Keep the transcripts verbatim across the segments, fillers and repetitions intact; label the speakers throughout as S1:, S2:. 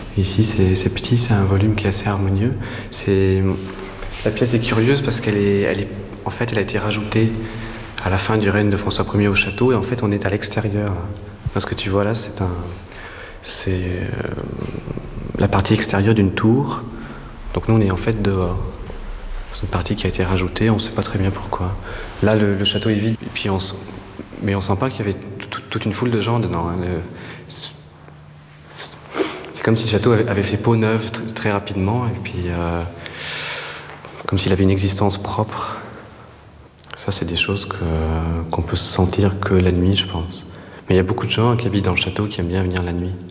S1: Et ici, c'est, c'est petit, c'est un volume qui est assez harmonieux. C'est... La pièce est curieuse parce qu'elle est, elle est, en fait, elle a été rajoutée à la fin du règne de François Ier au château, et en fait, on est à l'extérieur. Ce que tu vois là, c'est un, c'est euh, la partie extérieure d'une tour. Donc nous, on est en fait dehors. C'est une partie qui a été rajoutée, on ne sait pas très bien pourquoi. Là, le, le château est vide, et puis on, mais on sent pas qu'il y avait tout, toute une foule de gens dedans. Hein. Le, c'est, c'est comme si le château avait, avait fait peau neuve très, très rapidement, et puis euh, comme s'il avait une existence propre. Ça, c'est des choses que, qu'on peut sentir que la nuit, je pense. Mais il y a beaucoup de gens qui habitent dans le château qui aiment bien venir la nuit.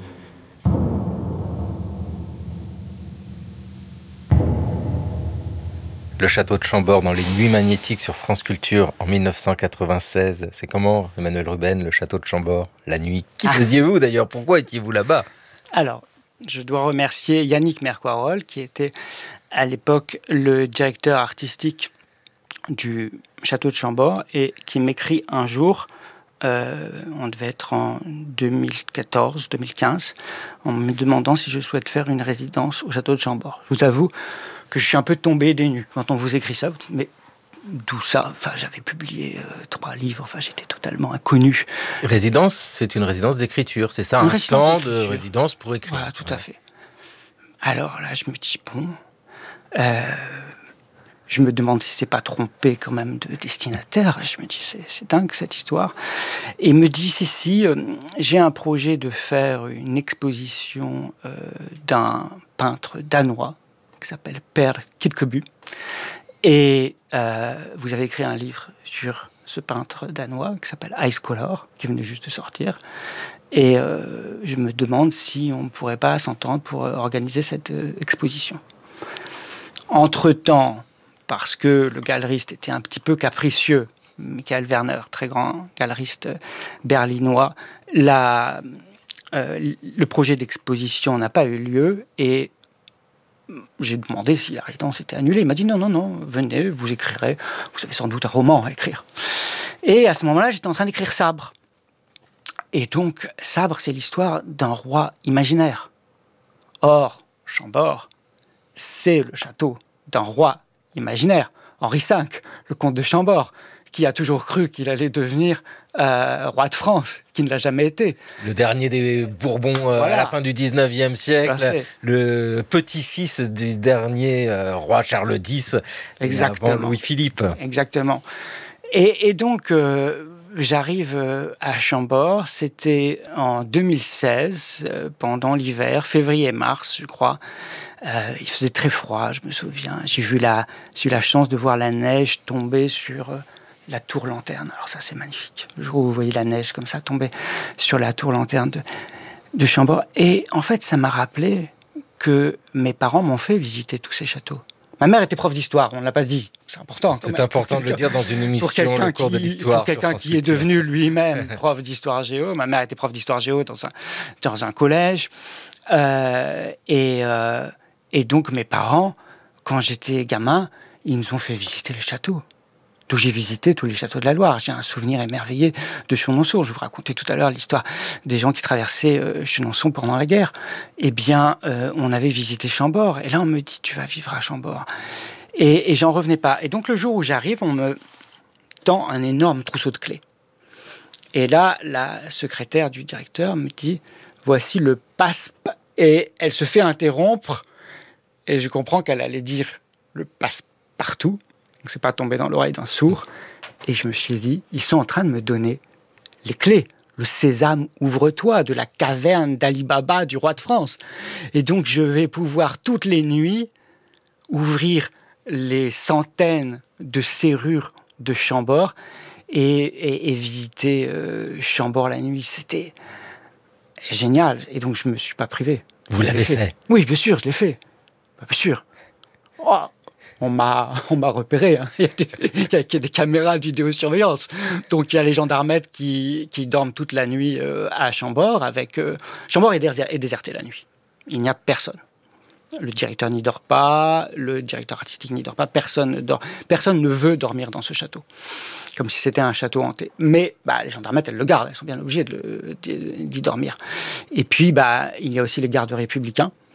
S2: Le château de Chambord dans les Nuits magnétiques sur France Culture en dix-neuf cent quatre-vingt-seize. C'est comment, Emmanuel Ruben, le château de Chambord, la nuit? Qui ah. faisiez-vous d'ailleurs? Pourquoi étiez-vous là-bas?
S3: Alors, je dois remercier Yannick Mercoirol, qui était à l'époque le directeur artistique du château de Chambord et qui m'écrit un jour, euh, on devait être en deux mille quatorze deux mille quinze, en me demandant si je souhaite faire une résidence au château de Chambord. Je vous avoue que je suis un peu tombé des nues quand on vous écrit ça. Vous dites, mais d'où ça? Enfin, j'avais publié euh, trois livres, enfin, j'étais totalement inconnu.
S2: Résidence, c'est une résidence d'écriture, c'est ça, une un temps de résidence pour écrire.
S3: Voilà, tout ouais. à fait. Alors là, je me dis, bon... Euh, je me demande si c'est pas trompé quand même de destinataire. Je me dis, c'est, c'est dingue cette histoire. Et il me dit, si, si, euh, j'ai un projet de faire une exposition euh, d'un peintre danois qui s'appelle Per Kirkeby. Et euh, vous avez écrit un livre sur ce peintre danois qui s'appelle Ice Color, qui venait juste de sortir. Et euh, je me demande si on ne pourrait pas s'entendre pour euh, organiser cette euh, exposition. Entre-temps, parce que le galeriste était un petit peu capricieux, Michael Werner, très grand galeriste berlinois, la, euh, le projet d'exposition n'a pas eu lieu et j'ai demandé si la résidence était annulée. Il m'a dit non, non, non, venez, vous écrirez, vous avez sans doute un roman à écrire. Et à ce moment-là, j'étais en train d'écrire Sabre. Et donc, Sabre, c'est l'histoire d'un roi imaginaire. Or, Chambord, c'est le château d'un roi imaginaire, Henri cinq, le comte de Chambord, qui a toujours cru qu'il allait devenir euh, roi de France, qui ne l'a jamais été.
S2: Le dernier des Bourbons euh, voilà. à la fin du dix-neuvième siècle, le petit-fils du dernier euh, roi Charles X, avant Louis-Philippe.
S3: Exactement. Et, et donc, euh, j'arrive euh, à Chambord, c'était en deux mille seize, euh, pendant l'hiver, février-mars, je crois. Euh, il faisait très froid, je me souviens. J'ai, vu la, j'ai eu la chance de voir la neige tomber sur euh, la tour lanterne. Alors ça, c'est magnifique. Le jour où vous voyez la neige comme ça tomber sur la tour lanterne de, de Chambord. Et en fait, ça m'a rappelé que mes parents m'ont fait visiter tous ces châteaux. Ma mère était prof d'histoire, on ne l'a pas dit. C'est important.
S2: C'est même. important de le dire dans une émission, le cours
S3: qui,
S2: de l'histoire.
S3: Pour quelqu'un qui est devenu lui-même prof d'histoire géo. Ma mère était prof d'histoire géo dans un, dans un collège. Euh, et... Euh, Et donc, mes parents, quand j'étais gamin, ils nous ont fait visiter les châteaux. Donc, j'ai visité tous les châteaux de la Loire. J'ai un souvenir émerveillé de Chenonceau. Je vous racontais tout à l'heure l'histoire des gens qui traversaient euh, Chenonceau pendant la guerre. Eh bien, euh, on avait visité Chambord. Et là, on me dit, tu vas vivre à Chambord. Et, et j'en revenais pas. Et donc, le jour où j'arrive, on me tend un énorme trousseau de clés. Et là, la secrétaire du directeur me dit, voici le passe... Et elle se fait interrompre. Et je comprends qu'elle allait dire le passe-partout. Donc, c'est pas tombé dans l'oreille d'un sourd. Et je me suis dit, ils sont en train de me donner les clés. Le sésame, ouvre-toi, de la caverne d'Ali Baba, du roi de France. Et donc, je vais pouvoir toutes les nuits ouvrir les centaines de serrures de Chambord et, et, et visiter euh, Chambord la nuit. C'était génial. Et donc, je me suis pas privé.
S2: Vous l'avez fait. fait
S3: Oui, bien sûr, je l'ai fait. Bien sûr. Oh, on, m'a, on m'a repéré. Hein. Il, y a des, il y a des caméras de vidéosurveillance. Donc, il y a les gendarmettes qui, qui dorment toute la nuit euh, à Chambord. Avec, euh, Chambord est, déser, est déserté la nuit. Il n'y a personne. Le directeur n'y dort pas, le directeur artistique n'y dort pas, personne ne dort. Personne ne veut dormir dans ce château. Comme si c'était un château hanté. Mais bah, les gendarmettes, elles le gardent. Elles sont bien obligées de le, d'y dormir. Et puis, bah, il y a aussi les gardes républicains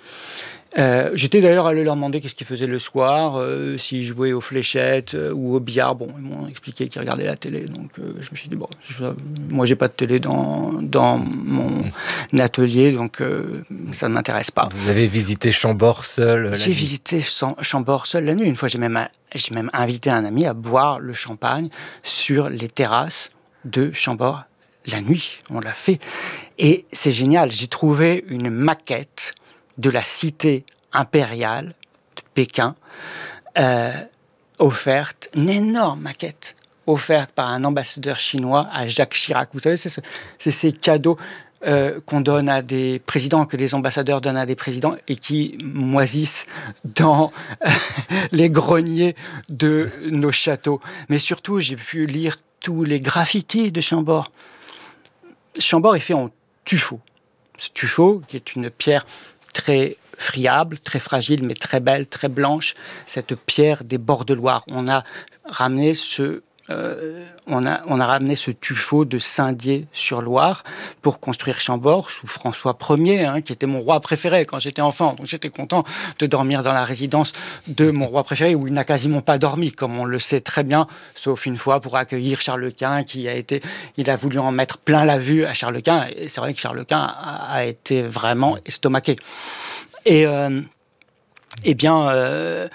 S3: Euh, j'étais d'ailleurs allé leur demander qu'est-ce qu'ils faisaient le soir, euh, s'ils jouaient aux fléchettes euh, ou au billard. Bon, ils m'ont expliqué qu'ils regardaient la télé, donc euh, je me suis dit, bon, je, moi j'ai pas de télé dans, dans mon atelier, donc euh, ça ne m'intéresse pas.
S2: Vous avez visité Chambord seul la
S3: J'ai
S2: nuit.
S3: visité Chambord seul la nuit. Une fois, j'ai même, j'ai même invité un ami à boire le champagne sur les terrasses de Chambord la nuit. On l'a fait. Et c'est génial. J'ai trouvé une maquette de la cité impériale de Pékin, euh, offerte, une énorme maquette, offerte par un ambassadeur chinois à Jacques Chirac. Vous savez, c'est, ce, c'est ces cadeaux euh, qu'on donne à des présidents, que les ambassadeurs donnent à des présidents et qui moisissent dans euh, les greniers de nos châteaux. Mais surtout, j'ai pu lire tous les graffitis de Chambord. Chambord est fait en tuffeau. Ce tuffeau, qui est une pierre très friable, très fragile, mais très belle, très blanche, cette pierre des bords de Loire. On a ramené ce, euh, on a, on a ramené ce tuffeau de Saint-Dié-sur-Loire pour construire Chambord sous François Ier, hein, qui était mon roi préféré quand j'étais enfant. Donc j'étais content de dormir dans la résidence de mon roi préféré, où il n'a quasiment pas dormi, comme on le sait très bien, sauf une fois pour accueillir Charles Quint, qui a été, il a voulu en mettre plein la vue à Charles Quint, et c'est vrai que Charles Quint a, a été vraiment estomaqué. Et euh, eh bien, euh,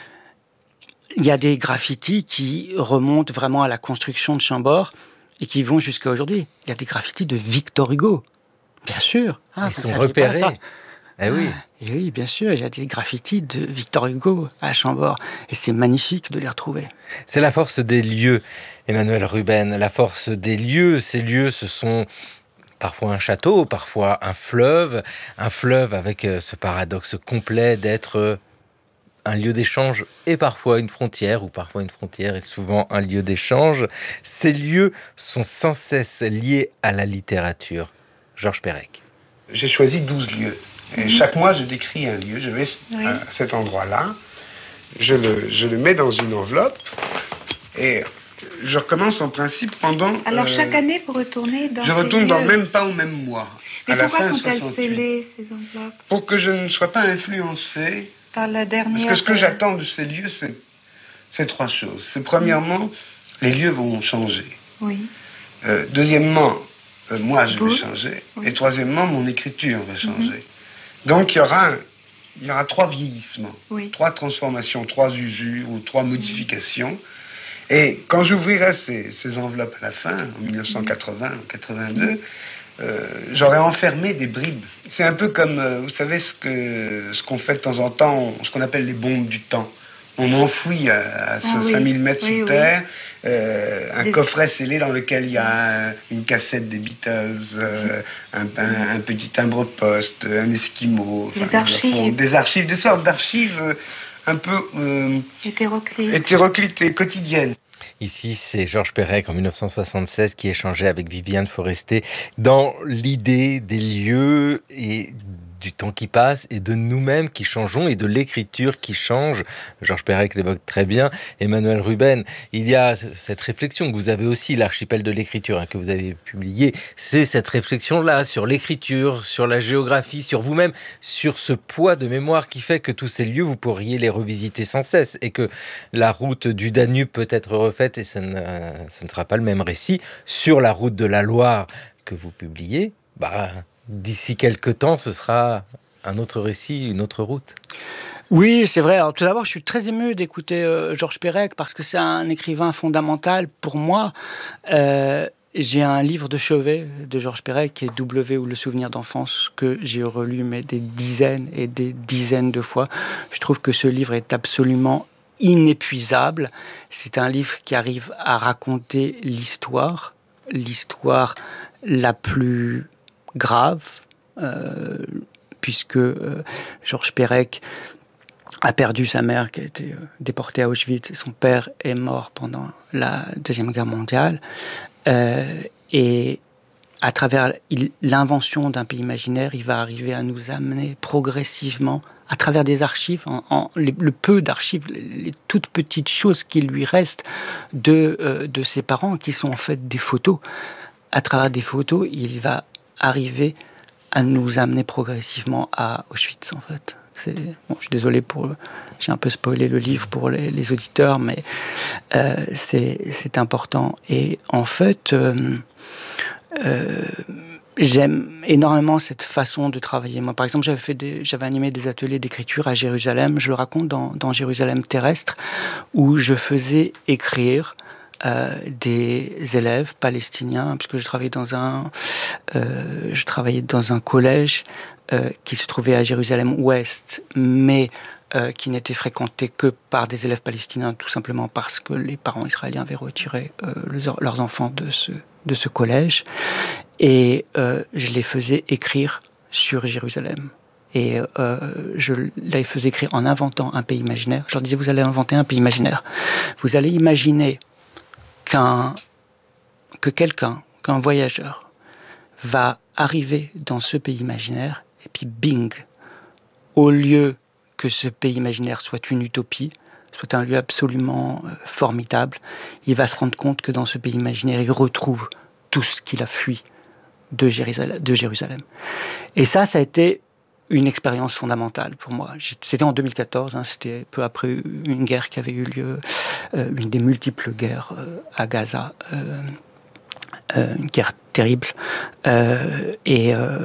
S3: il y a des graffitis qui remontent vraiment à la construction de Chambord et qui vont jusqu'à aujourd'hui. Il y a des graffitis de Victor Hugo, bien sûr.
S2: Hein, Ils sont repérés. Eh oui.
S3: Ah, et oui, bien sûr, il y a des graffitis de Victor Hugo à Chambord. Et c'est magnifique de les retrouver.
S2: C'est la force des lieux, Emmanuel Ruben. La force des lieux, ces lieux, ce sont parfois un château, parfois un fleuve. Un fleuve avec ce paradoxe complet d'être un lieu d'échange et parfois une frontière, ou parfois une frontière est souvent un lieu d'échange. Ces lieux sont sans cesse liés à la littérature. Georges Perec.
S4: J'ai choisi douze lieux. Et mmh. chaque mois, je décris un lieu. Je vais oui. à cet endroit-là. Je le, je le mets dans une enveloppe. Et je recommence en principe pendant...
S5: Alors, euh, chaque année, vous retournez dans
S4: Je retourne
S5: lieux.
S4: dans même pas au même mois.
S5: Mais à pourquoi sont-elles scellées, ces enveloppes?
S4: Pour que je ne sois pas influencé.
S5: Par la dernière...
S4: Parce que ce que j'attends de ces lieux, c'est, c'est trois choses. C'est premièrement, mmh. les lieux vont changer.
S5: Oui.
S4: Euh, deuxièmement, euh, moi, je
S5: vous?
S4: vais changer.
S5: Oui.
S4: Et troisièmement, mon écriture va changer. Mmh. Donc, il y aura, il y aura trois vieillissements, oui. trois transformations, trois usures ou trois modifications. Mmh. Et quand j'ouvrirai ces, ces enveloppes à la fin, en mille neuf cent quatre-vingts ou quatre-vingt-deux, euh, j'aurais enfermé des bribes. C'est un peu comme, euh, vous savez, ce, que, ce qu'on fait de temps en temps, ce qu'on appelle les bombes du temps. On enfouit à, à ah, oui. cinq mille mètres oui, sous oui. terre euh, un des... coffret scellé dans lequel il y a une cassette des Beatles, euh, un, un, un petit timbre-poste, un esquimau.
S5: Des enfin, archives.
S4: Des archives, des sortes d'archives euh, un peu euh,
S5: hétéroclites.
S4: hétéroclites et quotidiennes.
S2: Ici, c'est Georges Perec en mille neuf cent soixante-seize qui échangeait avec Viviane Forestier dans l'idée des lieux et du temps qui passe et de nous-mêmes qui changeons et de l'écriture qui change. Georges Perec l'évoque très bien. Emmanuel Ruben, il y a cette réflexion que vous avez aussi, l'Archipel de l'écriture, hein, que vous avez publié. C'est cette réflexion-là sur l'écriture, sur la géographie, sur vous-même, sur ce poids de mémoire qui fait que tous ces lieux, vous pourriez les revisiter sans cesse et que la route du Danube peut être refaite et ce ne, ce ne sera pas le même récit. Sur la route de la Loire que vous publiez, bah... d'ici quelques temps, ce sera un autre récit, une autre route.
S3: Oui, c'est vrai. Alors, tout d'abord, je suis très ému d'écouter euh, Georges Perec parce que c'est un écrivain fondamental pour moi. Euh, j'ai un livre de chevet de Georges Perec qui est W ou le souvenir d'enfance que j'ai relu mais des dizaines et des dizaines de fois. Je trouve que ce livre est absolument inépuisable. C'est un livre qui arrive à raconter l'histoire, l'histoire la plus grave, euh, puisque euh, Georges Perec a perdu sa mère qui a été euh, déportée à Auschwitz et son père est mort pendant la Deuxième Guerre mondiale. Euh, et à travers il, l'invention d'un pays imaginaire, il va arriver à nous amener progressivement à travers des archives, en, en, les, le peu d'archives, les, les toutes petites choses qui lui restent de, euh, de ses parents, qui sont en fait des photos. À travers des photos, il va arriver à nous amener progressivement à Auschwitz, en fait. C'est, bon, je suis désolé pour... J'ai un peu spoilé le livre pour les, les auditeurs, mais euh, c'est, c'est important. Et en fait, euh, euh, j'aime énormément cette façon de travailler. Moi, par exemple, j'avais, fait des, j'avais animé des ateliers d'écriture à Jérusalem. Je le raconte dans, dans Jérusalem terrestre, où je faisais écrire Euh, des élèves palestiniens, puisque je travaillais dans un, euh, je travaillais dans un collège euh, qui se trouvait à Jérusalem-Ouest, mais euh, qui n'était fréquenté que par des élèves palestiniens, tout simplement parce que les parents israéliens avaient retiré euh, leurs, leurs enfants de ce, de ce collège. Et euh, je les faisais écrire sur Jérusalem. Et euh, je les faisais écrire en inventant un pays imaginaire. Je leur disais, vous allez inventer un pays imaginaire. Vous allez imaginer qu'un, que quelqu'un, qu'un voyageur va arriver dans ce pays imaginaire et puis bing, au lieu que ce pays imaginaire soit une utopie, soit un lieu absolument euh, formidable, il va se rendre compte que dans ce pays imaginaire, il retrouve tout ce qu'il a fui de Jérusalem. De Jérusalem. Et ça, ça a été une expérience fondamentale pour moi. C'était en deux mille quatorze, hein, c'était peu après une guerre qui avait eu lieu, euh, une des multiples guerres euh, à Gaza, euh, euh, une guerre terrible. Euh, et euh,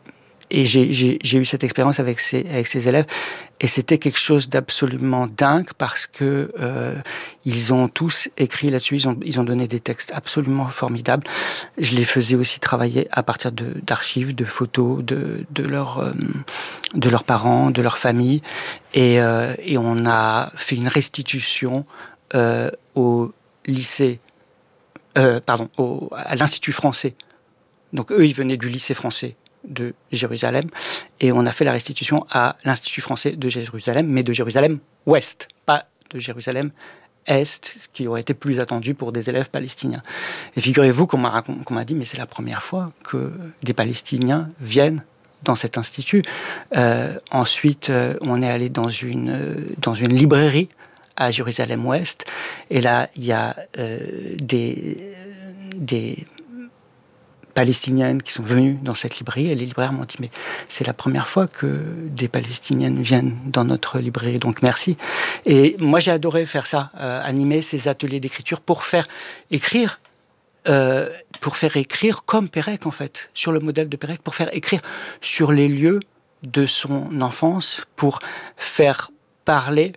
S3: et j'ai, j'ai, j'ai eu cette expérience avec ces, avec ces élèves, et c'était quelque chose d'absolument dingue parce que euh, ils ont tous écrit là-dessus, ils ont, ils ont donné des textes absolument formidables. Je les faisais aussi travailler à partir de, d'archives, de photos de, de, leur, euh, de leurs parents, de leur famille, et, euh, et on a fait une restitution euh, au lycée, euh, pardon, au, à l'Institut français. Donc eux, ils venaient du lycée français de Jérusalem, et on a fait la restitution à l'Institut français de Jérusalem, mais de Jérusalem-Ouest, pas de Jérusalem-Est, ce qui aurait été plus attendu pour des élèves palestiniens. Et figurez-vous qu'on m'a, qu'on m'a dit, mais c'est la première fois que des Palestiniens viennent dans cet institut. Euh, ensuite, euh, on est allé dans une, euh, dans une librairie à Jérusalem-Ouest, et là, il y a euh, des... des palestiniennes qui sont venues dans cette librairie, et les libraires m'ont dit, mais c'est la première fois que des palestiniennes viennent dans notre librairie, donc merci. Et moi j'ai adoré faire ça, euh, animer ces ateliers d'écriture pour faire écrire euh, pour faire écrire comme Pérec, en fait, sur le modèle de Pérec, pour faire écrire sur les lieux de son enfance, pour faire parler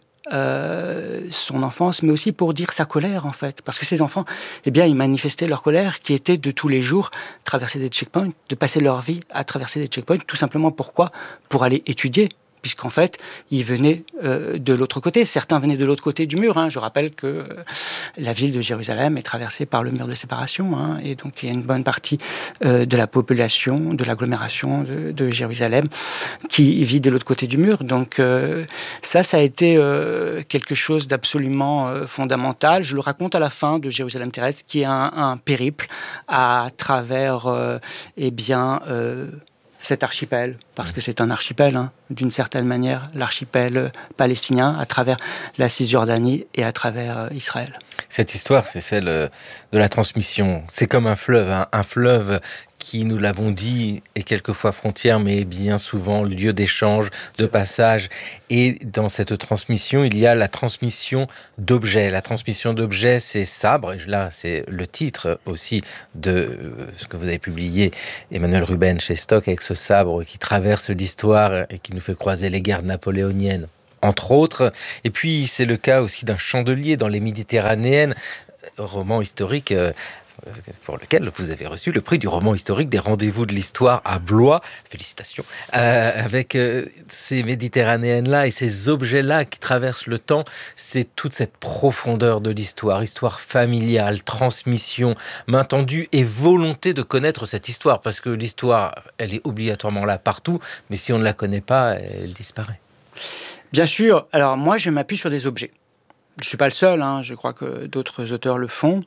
S3: Euh, son enfance, mais aussi pour dire sa colère, en fait. Parce que ces enfants, eh bien, ils manifestaient leur colère, qui était de tous les jours traverser des checkpoints, de passer leur vie à traverser des checkpoints, tout simplement pourquoi ? Pour aller étudier, puisqu'en fait, ils venaient euh, de l'autre côté. Certains venaient de l'autre côté du mur. Hein. Je rappelle que euh, la ville de Jérusalem est traversée par le mur de séparation, hein, et donc il y a une bonne partie euh, de la population, de l'agglomération de, de Jérusalem, qui vit de l'autre côté du mur. Donc euh, ça, ça a été euh, quelque chose d'absolument euh, fondamental. Je le raconte à la fin de Jérusalem terrestre, qui est un, un périple à travers, euh, eh bien, euh, cet archipel, parce que c'est un archipel, hein, d'une certaine manière, l'archipel palestinien, à travers la Cisjordanie et à travers euh, Israël.
S2: Cette histoire, c'est celle de la transmission. C'est comme un fleuve, hein, un fleuve qui, nous l'avons dit, est quelquefois frontière, mais bien souvent lieu d'échange, de passage. Et dans cette transmission, il y a la transmission d'objets. La transmission d'objets, c'est Sabre. Et là, c'est le titre aussi de ce que vous avez publié, Emmanuel Ruben, chez Stock, avec ce sabre qui traverse l'histoire et qui nous fait croiser les guerres napoléoniennes, entre autres. Et puis, c'est le cas aussi d'un chandelier dans les Méditerranéennes, roman historique euh, pour lequel vous avez reçu le prix du roman historique des Rendez-vous de l'Histoire à Blois. Félicitations. Euh, avec euh, ces Méditerranéennes-là et ces objets-là qui traversent le temps, c'est toute cette profondeur de l'histoire, histoire familiale, transmission, main tendue et volonté de connaître cette histoire, parce que l'histoire, elle est obligatoirement là partout, mais si on ne la connaît pas, elle disparaît.
S3: Bien sûr. Alors moi, je m'appuie sur des objets. Je ne suis pas le seul, hein, je crois que d'autres auteurs le font.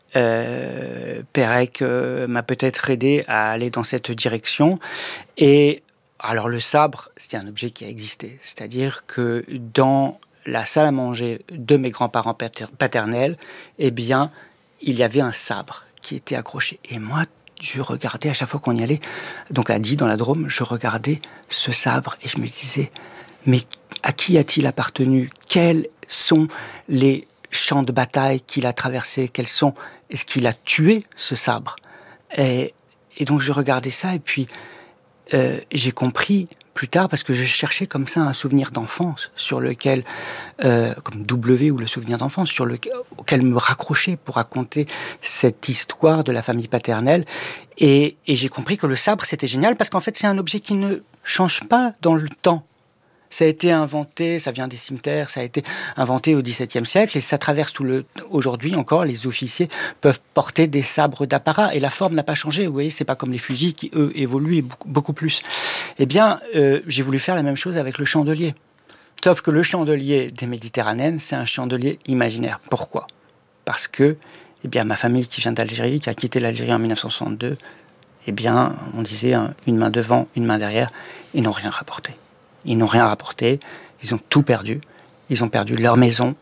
S3: Euh, Pérec euh, m'a peut-être aidé à aller dans cette direction. Et alors le sabre, c'est un objet qui a existé. C'est-à-dire que dans la salle à manger de mes grands-parents pater- paternels, eh bien, il y avait un sabre qui était accroché. Et moi, je regardais à chaque fois qu'on y allait, donc à Die, dans la Drôme, je regardais ce sabre et je me disais, mais à qui a-t-il appartenu? Quels sont les champs de bataille qu'il a traversés? Quels sont... Est-ce qu'il a tué ce sabre? et, et donc je regardais ça et puis euh, j'ai compris plus tard, parce que je cherchais comme ça un souvenir d'enfance sur lequel, euh, comme W ou le souvenir d'enfance, sur lequel auquel me raccrocher pour raconter cette histoire de la famille paternelle. Et, et j'ai compris que le sabre, c'était génial, parce qu'en fait, c'est un objet qui ne change pas dans le temps. Ça a été inventé, ça vient des cimetières, ça a été inventé au dix-septième siècle et ça traverse tout le... Aujourd'hui encore, les officiers peuvent porter des sabres d'apparat et la forme n'a pas changé. Vous voyez, c'est pas comme les fusils qui, eux, évoluent beaucoup, beaucoup plus. Eh bien, euh, j'ai voulu faire la même chose avec le chandelier. Sauf que le chandelier des Méditerranéennes, c'est un chandelier imaginaire. Pourquoi? Parce que, eh bien, ma famille qui vient d'Algérie, qui a quitté l'Algérie en mille neuf cent soixante-deux, eh bien, on disait hein, une main devant, une main derrière, ils n'ont rien rapporté. Ils n'ont rien rapporté, ils ont tout perdu. Ils ont perdu leur maison,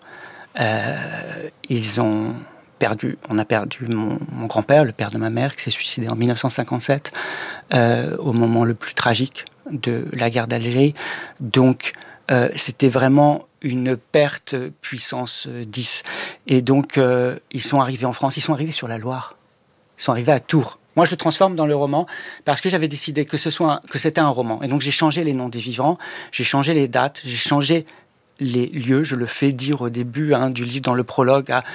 S3: euh, ils ont perdu, on a perdu mon, mon grand-père, le père de ma mère, qui s'est suicidé en mille neuf cent cinquante-sept, euh, au moment le plus tragique de la guerre d'Algérie. Donc, euh, c'était vraiment une perte puissance dix. Et donc, euh, ils sont arrivés en France, ils sont arrivés sur la Loire, ils sont arrivés à Tours. Moi, je le transforme dans le roman parce que j'avais décidé que ce soit un, que c'était un roman. Et donc, j'ai changé les noms des vivants, j'ai changé les dates, j'ai changé les lieux. Je le fais dire au début hein, du livre, dans le prologue, à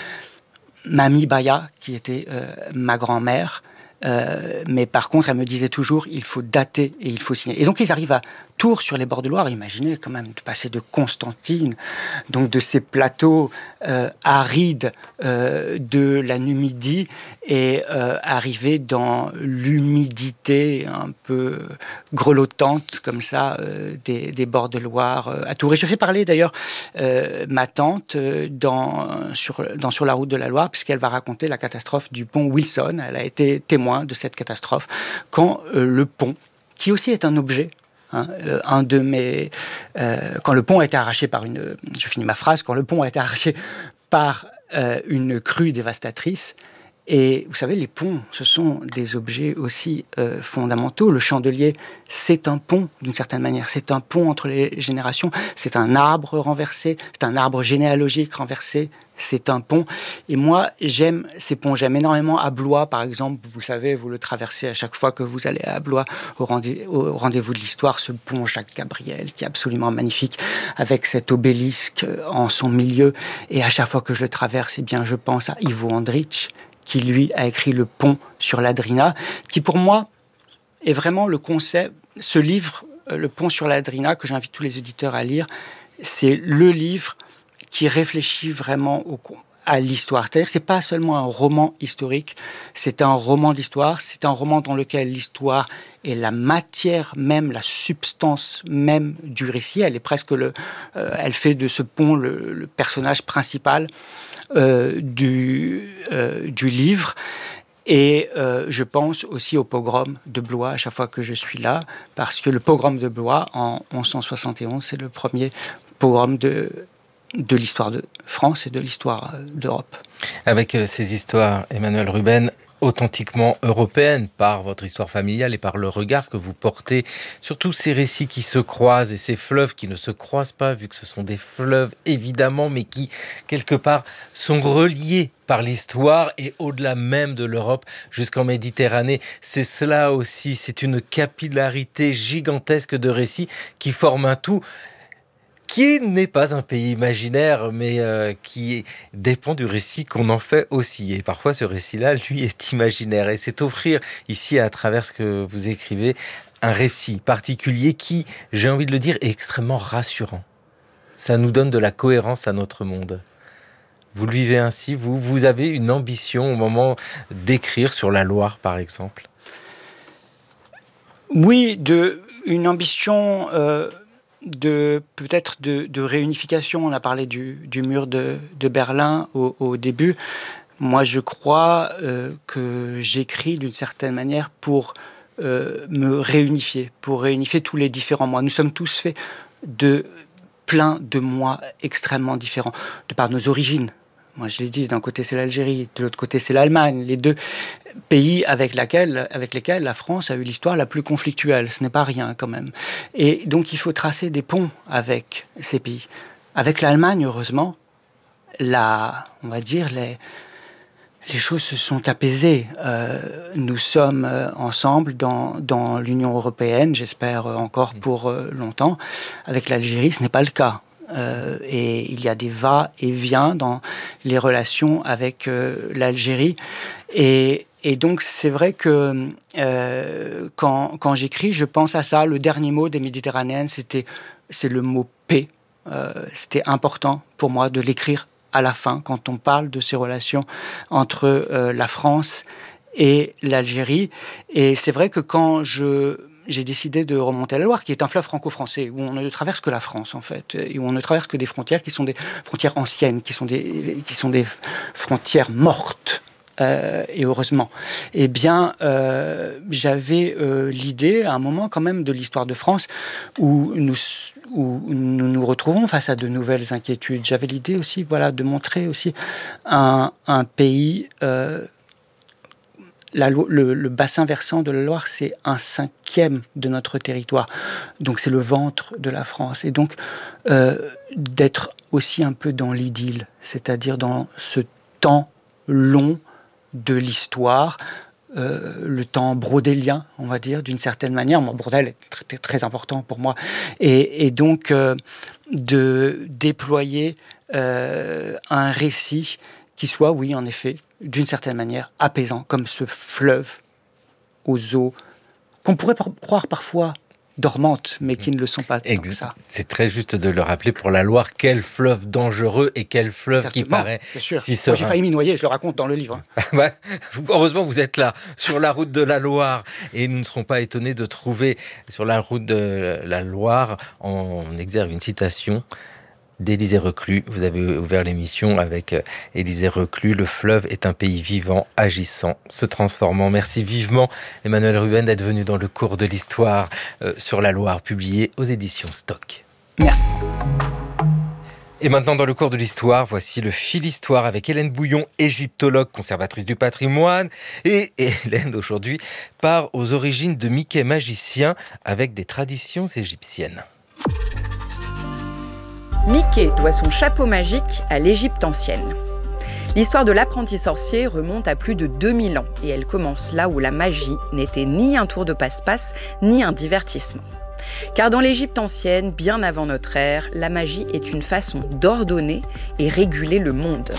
S3: Mamie Baya, qui était euh, ma grand-mère. Euh, mais par contre, elle me disait toujours, il faut dater et il faut signer. Et donc, ils arrivent à Tours, sur les bords de Loire. Imaginez quand même de passer de Constantine, donc de ces plateaux euh, arides euh, de la Numidie, et euh, arriver dans l'humidité un peu grelottante, comme ça, euh, des, des bords de Loire euh, à Tours. Et je fais parler d'ailleurs euh, ma tante euh, dans, sur, dans Sur la route de la Loire, puisqu'elle va raconter la catastrophe du pont Wilson. Elle a été témoin de cette catastrophe, quand euh, le pont, qui aussi est un objet, hein, euh, un de mes, euh, quand le pont a été arraché par une, je finis ma phrase, quand le pont a été arraché par euh, une crue dévastatrice. Et vous savez, les ponts, ce sont des objets aussi euh, fondamentaux. Le chandelier, c'est un pont, d'une certaine manière. C'est un pont entre les générations. C'est un arbre renversé. C'est un arbre généalogique renversé. C'est un pont. Et moi, j'aime ces ponts. J'aime énormément à Blois, par exemple. Vous savez, vous le traversez à chaque fois que vous allez à Blois, au, rendez- au rendez-vous de l'histoire, ce pont Jacques-Gabriel, qui est absolument magnifique, avec cet obélisque en son milieu. Et à chaque fois que je le traverse, eh bien, je pense à Ivo Andrić, qui, lui, a écrit Le pont sur l'Adrina, qui, pour moi, est vraiment le concept... Ce livre, Le pont sur l'Adrina, que j'invite tous les auditeurs à lire, c'est le livre qui réfléchit vraiment au, à l'histoire. C'est-à-dire que ce n'est pas seulement un roman historique, c'est un roman d'histoire, c'est un roman dans lequel l'histoire est la matière même, la substance même du récit. Elle est presque le... Euh, elle fait de ce pont le, le personnage principal Euh, du, euh, du livre. Et euh, je pense aussi au pogrom de Blois à chaque fois que je suis là, parce que le pogrom de Blois en onze cent soixante et onze, c'est le premier pogrom de, de l'histoire de France et de l'histoire d'Europe.
S2: Avec euh, ces histoires, Emmanuel Ruben, authentiquement européenne par votre histoire familiale et par le regard que vous portez sur tous ces récits qui se croisent et ces fleuves qui ne se croisent pas, vu que ce sont des fleuves évidemment, mais qui quelque part sont reliés par l'histoire et au-delà même de l'Europe jusqu'en Méditerranée. C'est cela aussi, c'est une capillarité gigantesque de récits qui forment un tout qui n'est pas un pays imaginaire, mais euh, qui dépend du récit qu'on en fait aussi. Et parfois, ce récit-là, lui, est imaginaire. Et c'est offrir, ici, à travers ce que vous écrivez, un récit particulier qui, j'ai envie de le dire, est extrêmement rassurant. Ça nous donne de la cohérence à notre monde. Vous le vivez ainsi, vous, vous avez une ambition au moment d'écrire sur la Loire, par exemple?
S3: Oui, de, une ambition... Euh... de peut-être de, de réunification. On a parlé du, du mur de, de Berlin au, au début. Moi, je crois euh, que j'écris d'une certaine manière pour euh, me réunifier, pour réunifier tous les différents moi. Nous sommes tous faits de plein de moi extrêmement différents, de par nos origines. Moi, je l'ai dit, d'un côté, c'est l'Algérie, de l'autre côté, c'est l'Allemagne. Les deux pays avec, laquelle, avec lesquels la France a eu l'histoire la plus conflictuelle. Ce n'est pas rien, quand même. Et donc, il faut tracer des ponts avec ces pays. Avec l'Allemagne, heureusement, la, on va dire, les, les choses se sont apaisées. Euh, nous sommes euh, ensemble dans, dans l'Union européenne, j'espère euh, encore pour euh, longtemps. Avec l'Algérie, ce n'est pas le cas. Euh, et il y a des va-et-vient dans les relations avec euh, l'Algérie. Et, et donc, c'est vrai que euh, quand, quand j'écris, je pense à ça. Le dernier mot des Méditerranéennes, c'était, c'est le mot paix. Euh, c'était important pour moi de l'écrire à la fin, quand on parle de ces relations entre euh, la France et l'Algérie. Et c'est vrai que quand je... j'ai décidé de remonter la Loire, qui est un fleuve franco-français, où on ne traverse que la France, en fait, et où on ne traverse que des frontières qui sont des frontières anciennes, qui sont des, qui sont des frontières mortes, euh, et heureusement. Eh bien, euh, j'avais euh, l'idée, à un moment quand même de l'histoire de France, où nous, où nous nous retrouvons face à de nouvelles inquiétudes. J'avais l'idée aussi, voilà, de montrer aussi un, un pays... Euh, La, le, le bassin versant de la Loire, c'est un cinquième de notre territoire. Donc, c'est le ventre de la France. Et donc, euh, d'être aussi un peu dans l'idylle, c'est-à-dire dans ce temps long de l'histoire, euh, le temps brodélien, on va dire, d'une certaine manière. Mon Brodel est très, très important pour moi. Et, et donc, euh, de déployer euh, un récit qui soit, oui, en effet, d'une certaine manière, apaisant, comme ce fleuve aux eaux qu'on pourrait par- croire parfois dormantes, mais qui ne le sont pas tant que ça.
S2: C'est très juste de le rappeler pour la Loire, quel fleuve dangereux et quel fleuve Exactement, qui paraît si serein.
S3: Moi, j'ai failli m'y noyer, je le raconte dans le livre.
S2: bah, heureusement, vous êtes là, sur la route de la Loire, et nous ne serons pas étonnés de trouver sur la route de la Loire en exergue une citation d'Élisée Reclus. Vous avez ouvert l'émission avec Élisée Reclus. Le fleuve est un pays vivant, agissant, se transformant. Merci vivement, Emmanuel Ruben, d'être venu dans le cours de l'histoire euh, sur la Loire, publié aux éditions Stock.
S3: Merci.
S2: Et maintenant, dans le cours de l'histoire, voici le fil histoire avec Hélène Bouillon, égyptologue, conservatrice du patrimoine. Et Hélène, aujourd'hui, part aux origines de Mickey magicien avec des traditions égyptiennes.
S6: Mickey doit son chapeau magique à l'Égypte ancienne. L'histoire de l'apprenti sorcier remonte à plus de deux mille ans et elle commence là où la magie n'était ni un tour de passe-passe ni un divertissement. Car dans l'Égypte ancienne, bien avant notre ère, la magie est une façon d'ordonner et réguler le monde.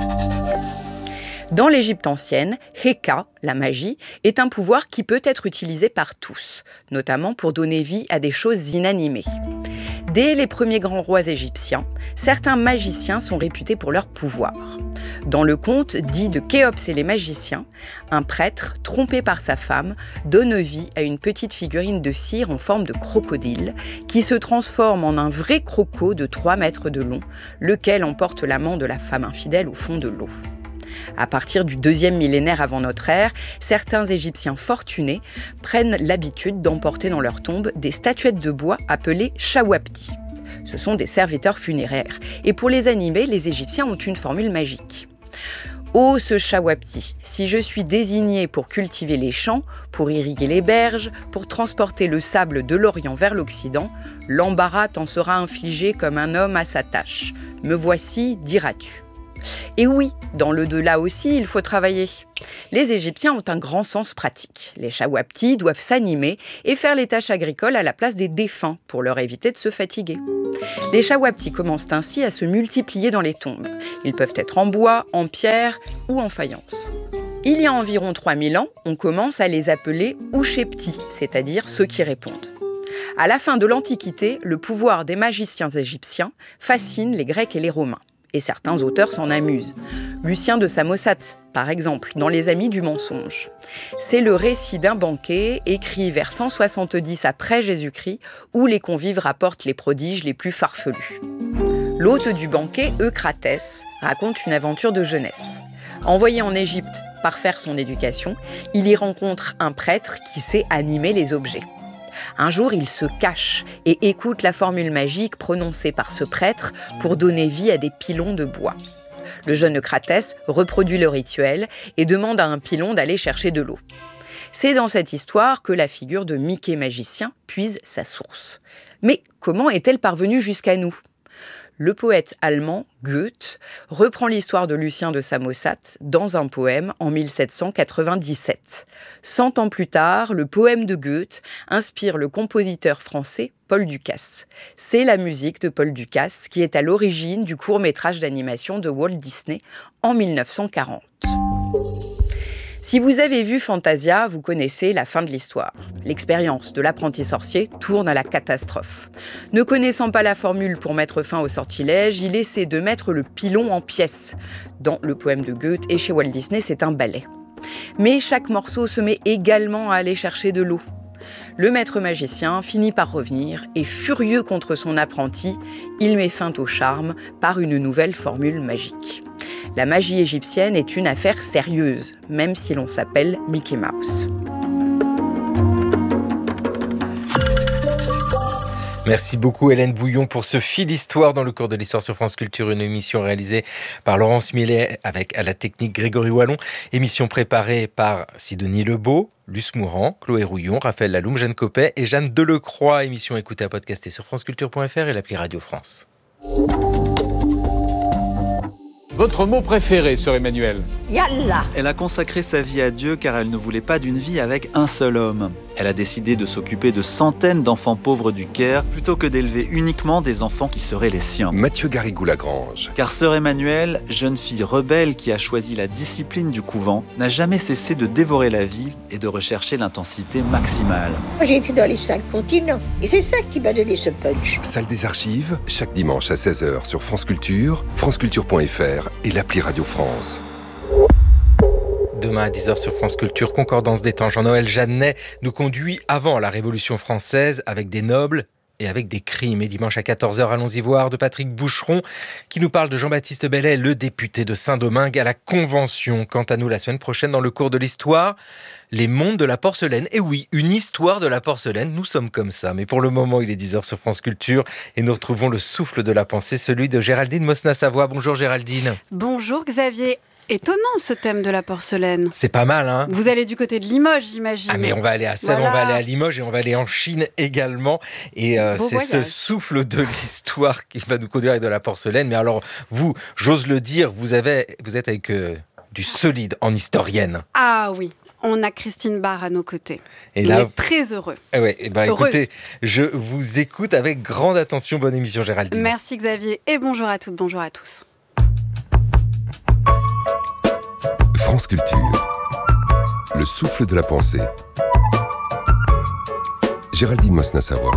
S6: Dans l'Égypte ancienne, Heka, la magie, est un pouvoir qui peut être utilisé par tous, notamment pour donner vie à des choses inanimées. Dès les premiers grands rois égyptiens, certains magiciens sont réputés pour leur pouvoir. Dans le conte dit de Khéops et les magiciens, un prêtre, trompé par sa femme, donne vie à une petite figurine de cire en forme de crocodile qui se transforme en un vrai croco de trois mètres de long, lequel emporte l'amant de la femme infidèle au fond de l'eau. À partir du deuxième millénaire avant notre ère, certains Égyptiens fortunés prennent l'habitude d'emporter dans leur tombe des statuettes de bois appelées shawapti. Ce sont des serviteurs funéraires. Et pour les animer, les Égyptiens ont une formule magique. Ô ce shawapti, si je suis désigné pour cultiver les champs, pour irriguer les berges, pour transporter le sable de l'Orient vers l'Occident, l'embarras t'en sera infligé comme un homme à sa tâche. Me voici, diras-tu. Et oui, dans le delà aussi, il faut travailler. Les Égyptiens ont un grand sens pratique. Les shawapti doivent s'animer et faire les tâches agricoles à la place des défunts pour leur éviter de se fatiguer. Les shawapti commencent ainsi à se multiplier dans les tombes. Ils peuvent être en bois, en pierre ou en faïence. Il y a environ trois mille ans, on commence à les appeler Ushepti, c'est-à-dire ceux qui répondent. À la fin de l'Antiquité, le pouvoir des magiciens égyptiens fascine les Grecs et les Romains. Et certains auteurs s'en amusent. Lucien de Samosate, par exemple, dans Les Amis du mensonge. C'est le récit d'un banquet écrit vers cent soixante-dix après Jésus-Christ, où les convives rapportent les prodiges les plus farfelus. L'hôte du banquet, Eucratès, raconte une aventure de jeunesse. Envoyé en Égypte parfaire son éducation, il y rencontre un prêtre qui sait animer les objets. Un jour, il se cache et écoute la formule magique prononcée par ce prêtre pour donner vie à des pilons de bois. Le jeune Eucratès reproduit le rituel et demande à un pilon d'aller chercher de l'eau. C'est dans cette histoire que la figure de Mickey magicien puise sa source. Mais comment est-elle parvenue jusqu'à nous ? Le poète allemand Goethe reprend l'histoire de Lucien de Samosate dans un poème en mille sept cent quatre-vingt-dix-sept. Cent ans plus tard, le poème de Goethe inspire le compositeur français Paul Dukas. C'est la musique de Paul Dukas qui est à l'origine du court-métrage d'animation de Walt Disney en mille neuf cent quarante. Si vous avez vu Fantasia, vous connaissez la fin de l'histoire. L'expérience de l'apprenti sorcier tourne à la catastrophe. Ne connaissant pas la formule pour mettre fin au sortilège, il essaie de mettre le pilon en pièces. Dans le poème de Goethe et chez Walt Disney, c'est un ballet. Mais chaque morceau se met également à aller chercher de l'eau. Le maître magicien finit par revenir et, furieux contre son apprenti, il met fin au charme par une nouvelle formule magique. La magie égyptienne est une affaire sérieuse, même si l'on s'appelle Mickey Mouse.
S2: Merci beaucoup Hélène Bouillon pour ce fil d'histoire dans le cours de l'Histoire sur France Culture, une émission réalisée par Laurence Millet avec à la technique Grégory Wallon, émission préparée par Sidonie Lebeau, Luce Mourant, Chloé Rouillon, Raphaël Laloum, Jeanne Copet et Jeanne Delecroix. Émission écoutée à podcaster sur franceculture point f r et l'appli Radio France.
S7: Votre mot préféré, sœur Emmanuelle ?
S8: Yallah ! Elle a consacré sa vie à Dieu car elle ne voulait pas d'une vie avec un seul homme. Elle a décidé de s'occuper de centaines d'enfants pauvres du Caire plutôt que d'élever uniquement des enfants qui seraient les siens.
S9: Mathieu Garrigou-Lagrange.
S8: Car sœur Emmanuelle, jeune fille rebelle qui a choisi la discipline du couvent, n'a jamais cessé de dévorer la vie et de rechercher l'intensité maximale.
S10: Moi, j'ai été dans les cinq continents et c'est ça qui m'a donné ce punch.
S9: Salle des archives, chaque dimanche à seize heures sur France Culture, franceculture point f r et l'appli Radio France.
S2: Demain à dix heures sur France Culture, Concordance des temps. Jean-Noël Jeannet nous conduit avant la Révolution française avec des nobles et avec des crimes. Et dimanche à quatorze heures, allons-y voir de Patrick Boucheron qui nous parle de Jean-Baptiste Bellay, le député de Saint-Domingue à la Convention. Quant à nous, la semaine prochaine, dans le cours de l'histoire, les mondes de la porcelaine. Et oui, une histoire de la porcelaine, nous sommes comme ça. Mais pour le moment, il est dix heures sur France Culture et nous retrouvons le souffle de la pensée, celui de Géraldine Mosna-Savoie. Bonjour Géraldine.
S11: Bonjour Xavier. Étonnant ce thème de la porcelaine.
S2: C'est pas mal, hein ?
S11: Vous allez du côté de Limoges, j'imagine.
S2: Ah mais on va aller à Sèvres, voilà. On va aller à Limoges et on va aller en Chine également. Et euh, c'est voyage. Ce souffle de l'histoire qui va nous conduire avec de la porcelaine. Mais alors, vous, j'ose le dire, vous, avez, vous êtes avec euh, du solide en historienne.
S11: Ah oui. On a Christine Barre à nos côtés. Et
S2: là,
S11: on est très heureux.
S2: Eh ouais, et bah, écoutez, je vous écoute avec grande attention. Bonne émission, Géraldine.
S11: Merci Xavier et bonjour à toutes, bonjour à tous.
S9: France Culture, le souffle de la pensée. Géraldine Mosna-Savoie.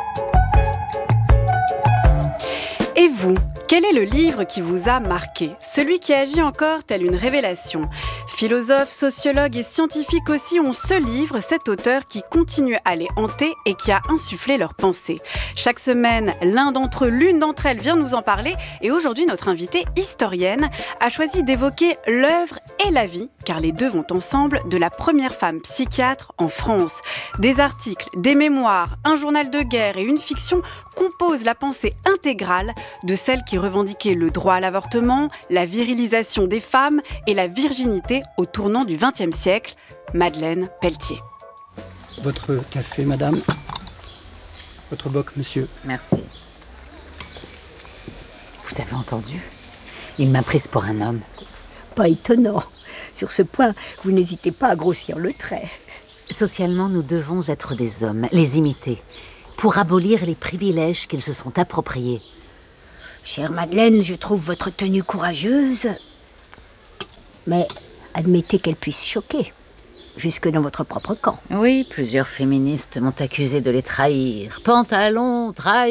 S11: Et vous, quel est le livre qui vous a marqué ? Celui qui agit encore tel une révélation. Philosophes, sociologues et scientifiques aussi ont ce livre, cet auteur qui continue à les hanter et qui a insufflé leurs pensées. Chaque semaine, l'un d'entre eux, l'une d'entre elles vient nous en parler. Et aujourd'hui, notre invitée historienne a choisi d'évoquer l'œuvre et la vie, car les deux vont ensemble, de la première femme psychiatre en France. Des articles, des mémoires, un journal de guerre et une fiction composent la pensée intégrale de celle qui revendiquait le droit à l'avortement, la virilisation des femmes et la virginité au tournant du vingtième siècle, Madeleine Pelletier.
S12: Votre café, madame. Votre boc, monsieur.
S13: Merci. Vous avez entendu ? Il m'a prise pour un homme.
S10: Pas étonnant. Sur ce point, vous n'hésitez pas à grossir le trait.
S13: Socialement, nous devons être des hommes, les imiter, pour abolir les privilèges qu'ils se sont appropriés.
S10: Chère Madeleine, je trouve votre tenue courageuse, mais admettez qu'elle puisse choquer, jusque dans votre propre camp.
S13: Oui, plusieurs féministes m'ont accusée de les trahir. Pantalon, trahir.